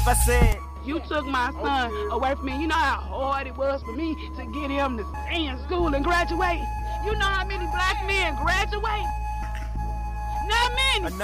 I said, You took my son away from me. You know how hard it was for me to get him to stay in school and graduate? You know how many black men graduate? Not many.